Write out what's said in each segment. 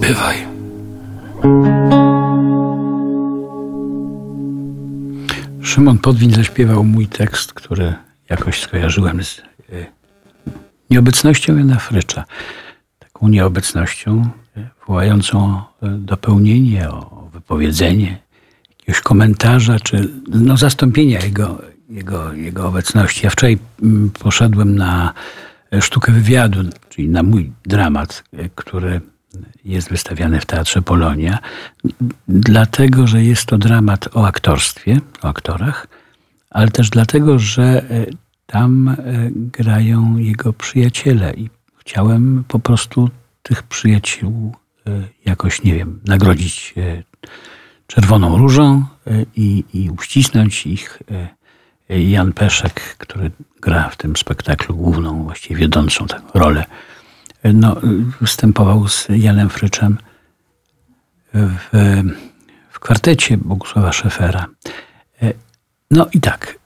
Bywaj. Szymon Podwiń zaśpiewał mój tekst, który jakoś skojarzyłem z nieobecnością Jana Frycza. Taką nieobecnością wołającą dopełnienie, o wypowiedzenie jakiegoś komentarza, czy zastąpienia jego obecności. Ja wczoraj poszedłem na sztukę wywiadu, czyli na mój dramat, który jest wystawiany w Teatrze Polonia, dlatego, że jest to dramat o aktorstwie, o aktorach, ale też dlatego, że tam grają jego przyjaciele i chciałem po prostu tych przyjaciół jakoś, nie wiem, nagrodzić czerwoną różą i uścisnąć ich. Jan Peszek, który gra w tym spektaklu główną, właściwie wiodącą tę rolę, występował z Janem Fryczem w kwartecie Bogusława Szefera. No i tak.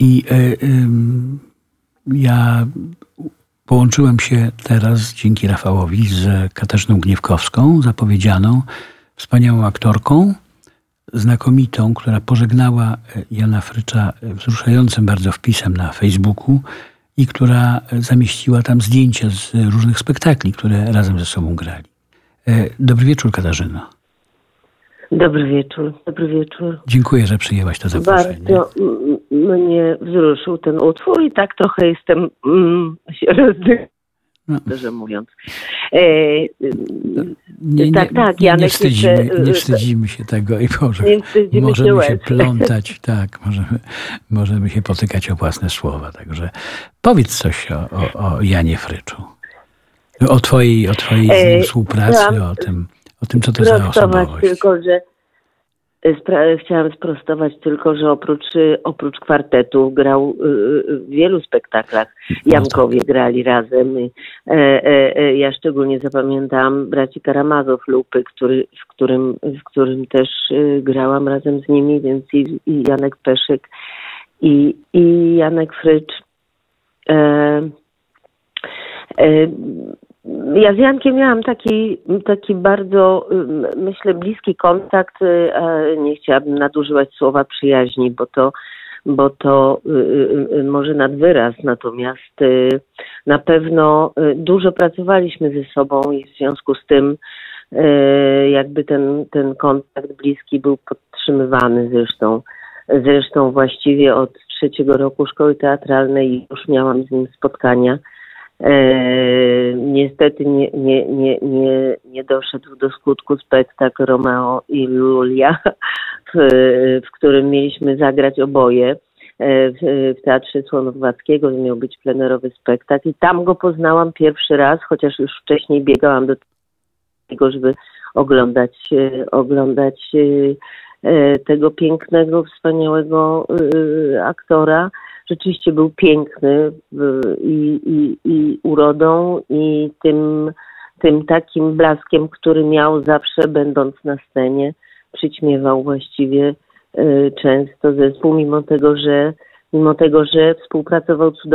Ja połączyłem się teraz dzięki Rafałowi z Katarzyną Gniewkowską, zapowiedzianą, wspaniałą aktorką, znakomitą, która pożegnała Jana Frycza wzruszającym bardzo wpisem na Facebooku i która zamieściła tam zdjęcia z różnych spektakli, które razem ze sobą grali. Dobry wieczór, Katarzyno. Dobry wieczór, dobry wieczór. Dziękuję, że przyjęłaś to zaproszenie. Bardzo mnie wzruszył ten utwór i tak trochę jestem się rozdychana, szczerze mówiąc. Nie wstydzimy się tego i możemy się plątać, tak, możemy się potykać o własne słowa. Także powiedz coś o Janie Fryczu. O twojej z nim współpracy, o tym, co to za osobowość. Tylko, że chciałam sprostować tylko, że oprócz kwartetu grał w wielu spektaklach. Jankowie grali razem. Ja szczególnie zapamiętałam braci Karamazow, Lupy, w którym też grałam razem z nimi, więc i Janek Peszek i Janek Frycz. Ja z Jankiem miałam taki bardzo, myślę, bliski kontakt. Nie chciałabym nadużywać słowa przyjaźni, bo to może nad wyraz. Natomiast na pewno dużo pracowaliśmy ze sobą i w związku z tym jakby ten kontakt bliski był podtrzymywany zresztą właściwie od 3. roku szkoły teatralnej już miałam z nim spotkania. Niestety nie doszedł do skutku spektakl Romeo i Julia, w którym mieliśmy zagrać oboje w Teatrze Słonowackiego. Miał być plenerowy spektakl i tam go poznałam pierwszy raz, chociaż już wcześniej biegałam do tego, żeby oglądać tego pięknego, wspaniałego aktora. Rzeczywiście był piękny i urodą i tym takim blaskiem, który miał zawsze będąc na scenie, przyćmiewał właściwie często zespół, mimo tego, że współpracował cudownie